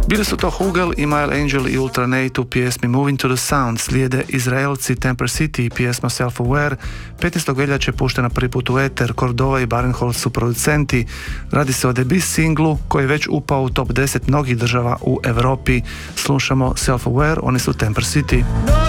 Bili su to Hugel i Mile Angel i Ultra Nate u pjesmi Moving to the Sound. Slijede Izraelci Temper City i pjesma Self-Aware. 15. veljače puštena prvi put u eter. Cordova i Barenholz su producenti. Radi se o debut singlu koji je već upao u top 10 mnogih država u Europi. Slušamo Self-Aware, oni su Temper City.